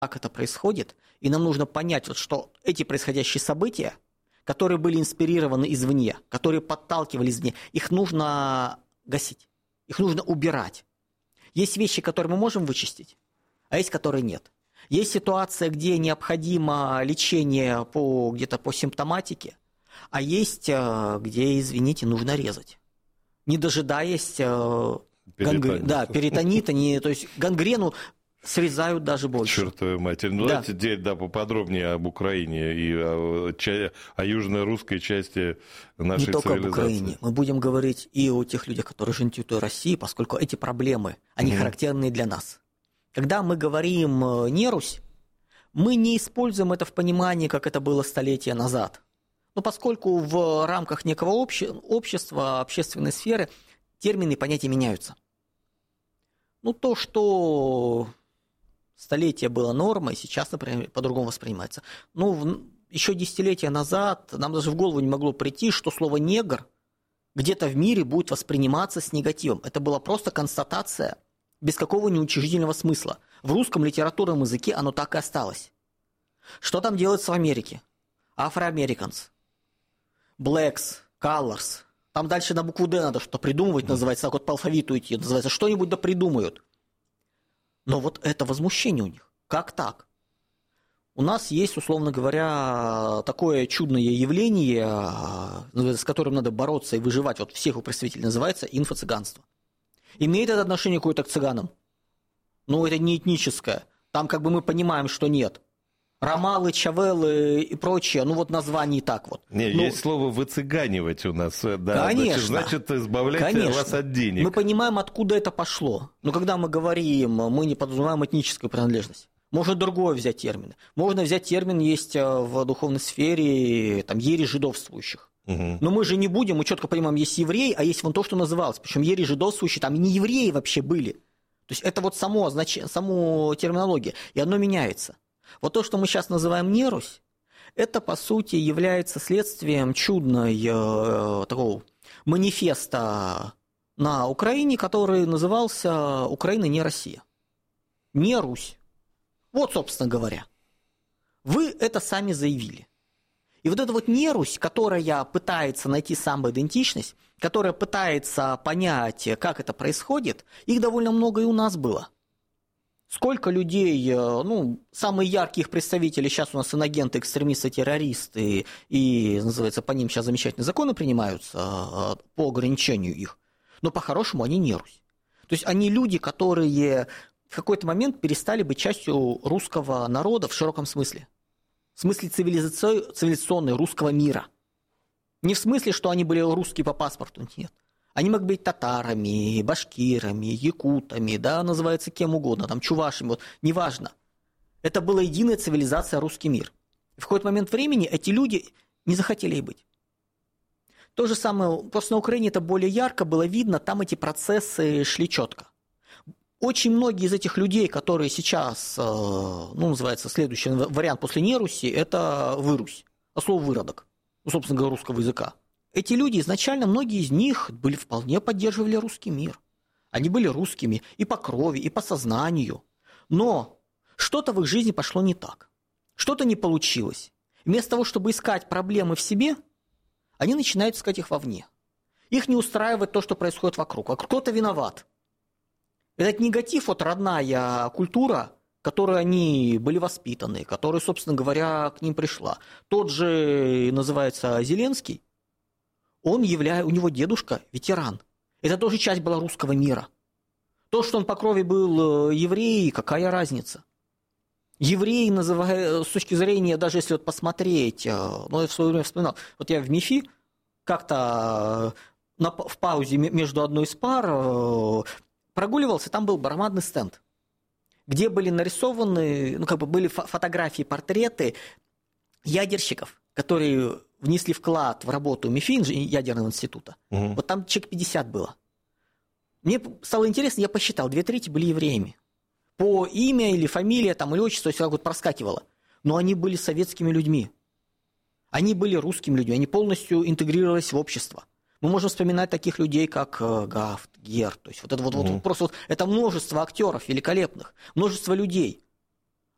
как это происходит, и нам нужно понять, вот, что эти происходящие события, которые были инспирированы извне, которые подталкивали извне, их нужно гасить, их нужно убирать. Есть вещи, которые мы можем вычистить, а есть, которые нет. Есть ситуация, где необходимо лечение где-то по симптоматике, а есть, где, извините, нужно резать, не дожидаясь перитонита, то есть гангрену срезают даже больше. Чертова матерь. Ну, давайте теперь поподробнее об Украине и о южно-русской части нашей цивилизации. Не только об Украине. Мы будем говорить и о тех людях, которые живут на территории России, поскольку эти проблемы, они характерны для нас. Когда мы говорим «нерусь», мы не используем это в понимании, как это было столетия назад. Но поскольку в рамках некого общества, общественной сферы термины и понятия меняются. Ну, то, что столетие было нормой, сейчас, например, по-другому воспринимается. Ну, еще десятилетия назад нам даже в голову не могло прийти, что слово «негр» где-то в мире будет восприниматься с негативом. Это была просто констатация без какого-нибудь учредительного смысла. В русском литературном языке оно так и осталось. Что там делается в Америке? Afro-Americans, Blacks, Colors. Там дальше на букву «Д» надо что-то придумывать, называется, так вот по алфавиту идти, называется, что-нибудь да придумают. Но вот это возмущение у них. Как так? У нас есть, условно говоря, такое чудное явление, с которым надо бороться и выживать. Вот всех его представителей называется инфо-цыганство. Имеет это отношение какое-то к цыганам? Ну, это не этническое. Там как бы мы понимаем, что нет. Ромалы, чавелы и прочее, ну вот название так вот. Есть слово «выцыганивать» у нас, да. Конечно. Значит, избавлять вас от денег. Мы понимаем, откуда это пошло. Но когда мы говорим, мы не подразумеваем этническую принадлежность. Можно другое взять термин. Можно взять термин, есть в духовной сфере, там, ересь жидовствующих. Но мы же не будем, мы четко понимаем, есть евреи, а есть вон то, что называлось. Причем ересь жидовствующие, там не евреи вообще были. То есть это вот само терминология, и оно меняется. Вот то, что мы сейчас называем нерусь, это, по сути, является следствием чудной такого манифеста на Украине, который назывался «Украина не Россия». Не Русь. Вот, собственно говоря. Вы это сами заявили. И вот эта вот нерусь, которая пытается найти самоидентичность, которая пытается понять, как это происходит, их довольно много и у нас было. Сколько людей, самые яркие их представители, сейчас у нас инагенты, экстремисты, террористы, и, называется, по ним сейчас замечательные законы принимаются по ограничению их, но по-хорошему они не Русь. То есть они люди, которые в какой-то момент перестали быть частью русского народа в широком смысле. В смысле цивилизационной русского мира. Не в смысле, что они были русские по паспорту, нет. Они могли быть татарами, башкирами, якутами, да, называется кем угодно, там, чувашами, вот, неважно. Это была единая цивилизация, русский мир. И в какой-то момент времени эти люди не захотели ей быть. То же самое, просто на Украине это более ярко было видно, там эти процессы шли четко. Очень многие из этих людей, которые сейчас, называется, следующий вариант после неруси, это вырусь, а слово выродок, собственно говоря, русского языка. Эти люди изначально, многие из них вполне поддерживали русский мир. Они были русскими и по крови, и по сознанию. Но что-то в их жизни пошло не так. Что-то не получилось. Вместо того, чтобы искать проблемы в себе, они начинают искать их вовне. Их не устраивает то, что происходит вокруг. А кто-то виноват. Этот негатив, вот родная культура, в которой они были воспитаны, которая, собственно говоря, к ним пришла. Тот же, называется, Зеленский. У него дедушка ветеран. Это тоже часть была русского мира. То, что он по крови был еврей, какая разница? Еврей, с точки зрения, даже если вот посмотреть, я в свое время вспоминал, вот я в МИФИ как-то в паузе между одной из пар прогуливался, там был бармадный стенд, где были нарисованы, были фотографии, портреты ядерщиков, которые внесли вклад в работу МИФИ, ядерного института. Вот там человек 50 было. Мне стало интересно, я посчитал, 2/3 были евреями. По имя или фамилия, или отчество, все как вот проскакивало. Но они были советскими людьми. Они были русскими людьми, они полностью интегрировались в общество. Мы можем вспоминать таких людей, как Гафт, Гер. То есть вот это просто это множество актеров великолепных, множество людей.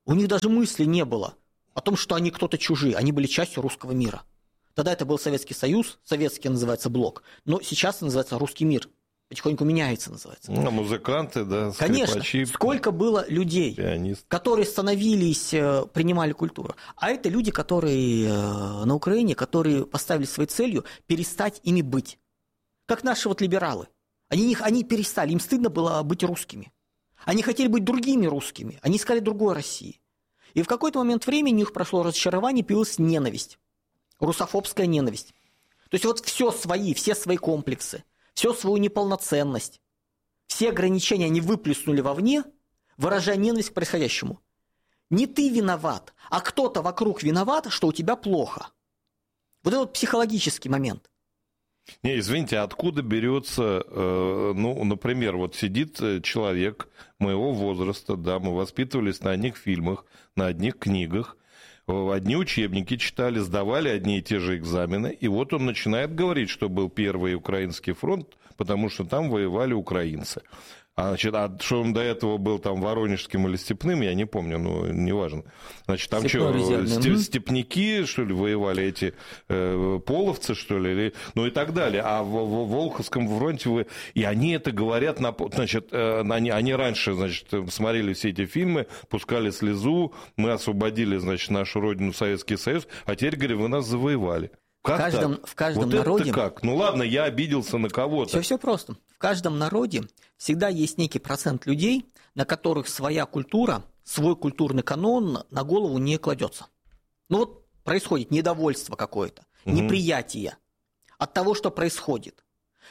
У них даже мысли не было о том, что они кто-то чужие, они были частью русского мира. Тогда это был Советский Союз, советский называется блок, но сейчас это называется русский мир. Потихоньку меняется, называется. Ну, музыканты, да, конечно, скрипачи, сколько было людей, пианисты, которые становились, принимали культуру. А это люди, которые на Украине, которые поставили своей целью перестать ими быть. Как наши вот либералы. Они перестали, им стыдно было быть русскими. Они хотели быть другими русскими, они искали другой России. И в какой-то момент времени у них прошло разочарование, появилась ненависть. Русофобская ненависть. То есть вот все свои комплексы, всю свою неполноценность, все ограничения они выплеснули вовне, выражая ненависть к происходящему. Не ты виноват, а кто-то вокруг виноват, что у тебя плохо. Вот это вот психологический момент. Не, извините, откуда берется, ну, например, вот сидит человек моего возраста, да, мы воспитывались на одних фильмах, на одних книгах, одни учебники читали, сдавали одни и те же экзамены, и вот он начинает говорить, что был первый украинский фронт, потому что там воевали украинцы. А что он до этого был там воронежским или степным, я не помню, но неважно. Значит, там степняки, что ли, воевали эти половцы, что ли, или, ну и так далее. А в Волховском фронте и они это говорят, значит, они раньше, значит, смотрели все эти фильмы, пускали слезу, мы освободили, значит, нашу родину, Советский Союз, а теперь, говорят, вы нас завоевали. Как в каждом вот народе... это как? Ну ладно, я обиделся на кого-то. Все просто. В каждом народе всегда есть некий процент людей, на которых своя культура, свой культурный канон на голову не кладется. Ну вот происходит недовольство какое-то, неприятие от того, что происходит.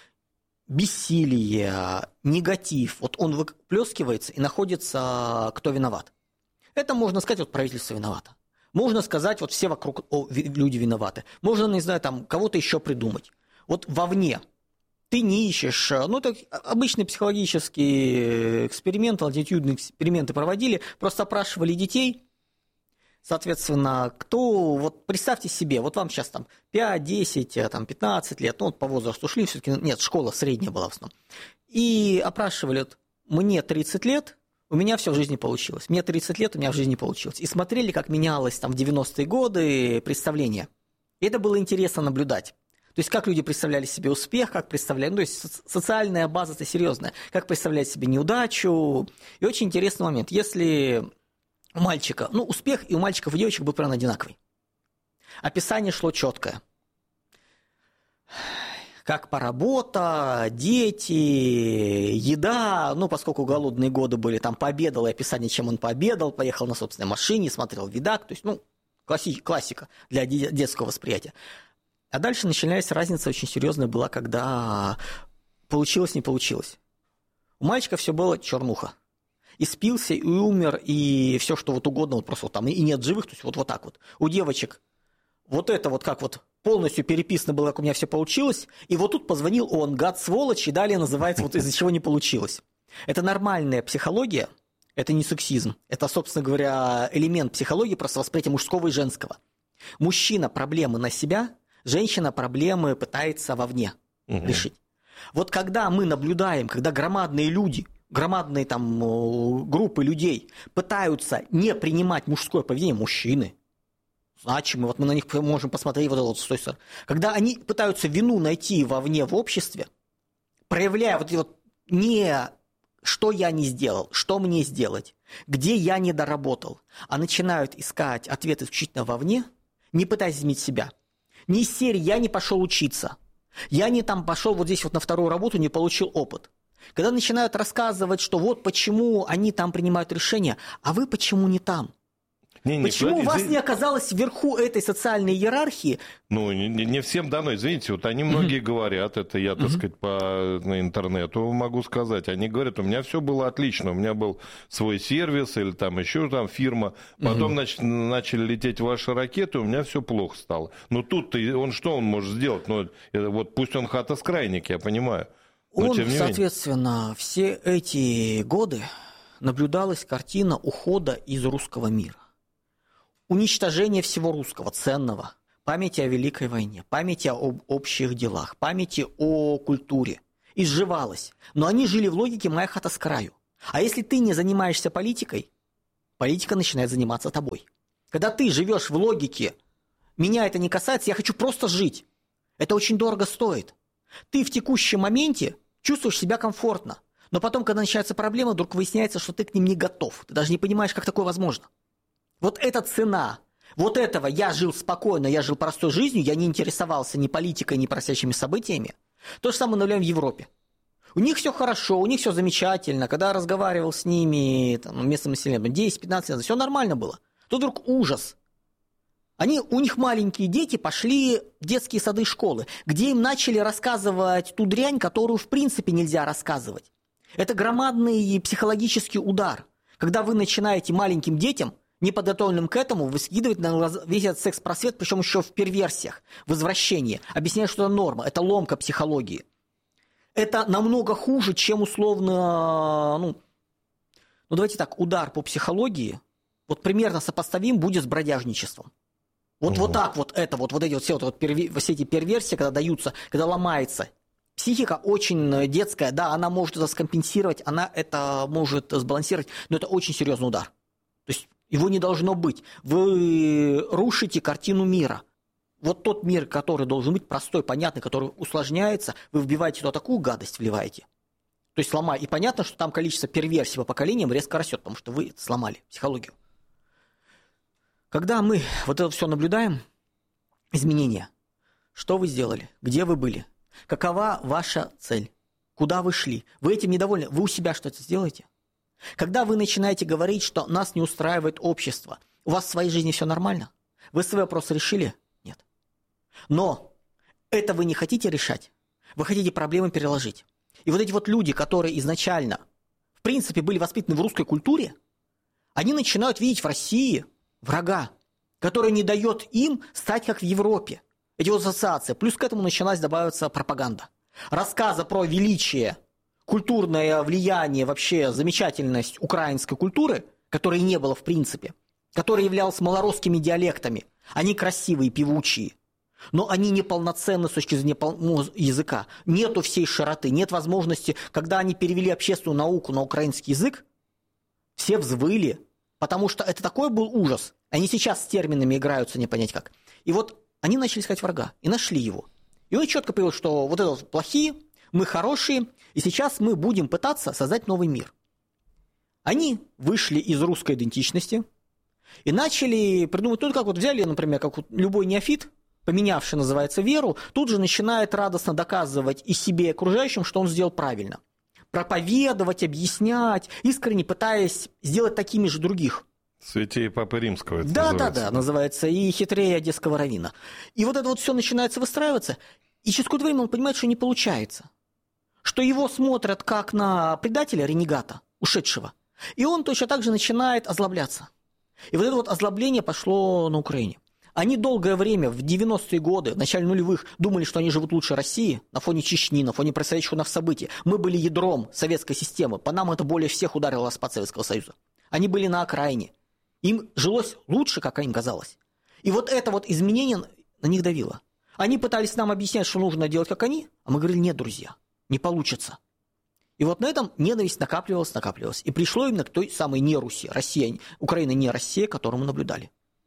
Бессилие, негатив. Вот он выплескивается и находится, кто виноват. Это можно сказать, вот правительство виновато. Можно сказать, вот все вокруг люди виноваты. Можно, не знаю, там кого-то еще придумать. Вот вовне ты не ищешь, ну, это обычный психологический эксперимент, latitudinные эксперименты проводили, просто опрашивали детей, соответственно, кто, вот представьте себе, вот вам сейчас там 5, 10, там 15 лет, ну, вот по возрасту шли, все-таки, нет, школа средняя была в основном, и опрашивали, вот, мне 30 лет, у меня все в жизни получилось. Мне 30 лет, у меня в жизни получилось. И смотрели, как менялось там в 90-е годы представление. И это было интересно наблюдать. То есть, как люди представляли себе успех, как представляли... Ну, то есть, социальная база-то серьезная. Как представлять себе неудачу. И очень интересный момент. Если у мальчика... Ну, успех и у мальчиков, и у девочек был примерно одинаковый. Описание шло четкое. Как поработа, дети, еда, ну, поскольку голодные годы были, там пообедал, и описание, чем он пообедал, поехал на собственной машине, смотрел видак, то есть, ну, классика для детского восприятия. А дальше началась разница очень серьезная была, когда получилось, не получилось. У мальчика все было чернуха. И спился, и умер, и все, что вот угодно, вот просто вот там, и нет живых, то есть вот так вот. У девочек вот это вот как вот полностью переписано было, как у меня все получилось, и вот тут позвонил он, гад, сволочь, и далее называется вот из-за чего не получилось. Это нормальная психология, это не сексизм, это, собственно говоря, элемент психологии просто восприятия мужского и женского. Мужчина проблемы на себя, женщина проблемы пытается вовне решить. Вот когда мы наблюдаем, когда громадные люди, громадные там группы людей пытаются не принимать мужское поведение, мужчины, значимые, вот мы на них можем посмотреть вот это вот с той стороны. Когда они пытаются вину найти вовне в обществе, проявляя вот эти вот не что я не сделал, что мне сделать, где я не доработал, а начинают искать ответы исключительно вовне, не пытаясь изменить себя. Не из серии «я не пошел учиться», «я не там пошел вот здесь вот на вторую работу, не получил опыт». Когда начинают рассказывать, что вот почему они там принимают решения, а вы почему не там? Почему у вас не оказалось вверху этой социальной иерархии? Ну, не всем дано, извините, вот они многие говорят, это я, так сказать, по интернету могу сказать, они говорят, у меня все было отлично, у меня был свой сервис или там еще там фирма, потом начали лететь ваши ракеты, у меня все плохо стало. Но тут что он может сделать? Ну, вот пусть он хата-скрайник, я понимаю. Он, соответственно, все эти годы наблюдалась картина ухода из русского мира. Уничтожение всего русского, ценного, памяти о Великой войне, памяти об общих делах, памяти о культуре. Изживалось. Но они жили в логике «моя хата с краю». А если ты не занимаешься политикой политика начинает заниматься тобой. Когда ты живешь в логике «меня это не касается, я хочу просто жить», это очень дорого стоит. Ты в текущем моменте чувствуешь себя комфортно, но потом, когда начинаются проблемы, вдруг выясняется, что ты к ним не готов. Ты даже не понимаешь, как такое возможно. Вот эта цена. Вот этого я жил спокойно, я жил простой жизнью, я не интересовался ни политикой, ни происходящими событиями. То же самое наблюдаем в Европе. У них все хорошо, у них все замечательно. Когда я разговаривал с ними, там, местным населением, 10-15 лет, все нормально было. Тут вдруг ужас. У них маленькие дети пошли в детские сады и школы, где им начали рассказывать ту дрянь, которую в принципе нельзя рассказывать. Это громадный психологический удар. Когда вы начинаете маленьким детям, неподготовленным к этому, выскидывать на глаза весь этот секс-просвет, причем еще в перверсиях, в извращении, объясняя, что это норма, это ломка психологии. Это намного хуже, чем условно, давайте так, удар по психологии, вот примерно сопоставим будет с бродяжничеством. Вот так вот это, вот эти вот все эти перверсии, когда даются, когда ломается. Психика очень детская, да, она может это скомпенсировать, она это может сбалансировать, но это очень серьезный удар. То есть его не должно быть. Вы рушите картину мира. Вот тот мир, который должен быть простой, понятный, который усложняется, вы вбиваете туда такую гадость, вливаете. То есть сломаете. И понятно, что там количество перверсий по поколениям резко растет, потому что вы сломали психологию. Когда мы вот это все наблюдаем, изменения, что вы сделали, где вы были, какова ваша цель, куда вы шли, вы этим недовольны, вы у себя что-то сделаете? Когда вы начинаете говорить, что нас не устраивает общество, у вас в своей жизни все нормально? Вы свои вопросы решили? Нет. Но это вы не хотите решать, вы хотите проблемы переложить. И вот эти вот люди, которые изначально, в принципе, были воспитаны в русской культуре, они начинают видеть в России врага, который не дает им стать как в Европе. Эти вот ассоциации. Плюс к этому началась добавиться пропаганда. Рассказы про величие, культурное влияние, вообще замечательность украинской культуры, которой не было в принципе, которая являлась малоросскими диалектами. Они красивые, певучие, но они неполноценны с точки зрения языка. Нету всей широты, нет возможности, когда они перевели общественную науку на украинский язык, все взвыли, потому что это такой был ужас. Они сейчас с терминами играются, не понять как. И вот они начали искать врага и нашли его. И он четко понял, что вот это вот плохие, мы хорошие, и сейчас мы будем пытаться создать новый мир. Они вышли из русской идентичности и начали придумывать, как вот взяли, например, как вот любой неофит, поменявший, называется, веру, тут же начинает радостно доказывать и себе, и окружающим, что он сделал правильно. Проповедовать, объяснять, искренне пытаясь сделать такими же других. Святее Папы Римского это называется. Да, называется, и хитрее одесского раввина. И вот это вот все начинается выстраиваться, и через какое-то время он понимает, что не получается. Что его смотрят как на предателя, ренегата, ушедшего. И он точно так же начинает озлобляться. И вот это вот озлобление пошло на Украине. Они долгое время, в 90-е годы, в начале нулевых, думали, что они живут лучше России на фоне Чечни, на фоне происходящих у нас событий. Мы были ядром советской системы. По нам это более всех ударило распад Советского Союза. Они были на окраине. Им жилось лучше, как им казалось. И вот это вот изменение на них давило. Они пытались нам объяснять, что нужно делать, как они, а мы говорили, нет, друзья, не получится. И вот на этом ненависть накапливалась. И пришло именно к той самой не-Руси. Россия, Украина не Россия, которую мы наблюдали.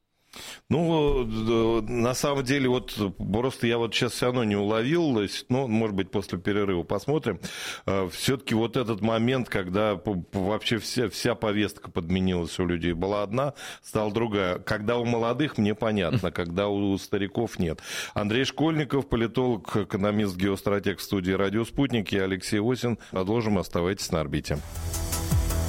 На самом деле, вот просто я вот сейчас все равно не уловил, может быть, после перерыва посмотрим. Все-таки вот этот момент, когда вообще вся повестка подменилась у людей, была одна, стала другая. Когда у молодых, мне понятно, когда у стариков нет. Андрей Школьников, политолог, экономист, геостратег в студии «Радио Спутник», и Алексей Осин. Продолжим, оставайтесь на орбите.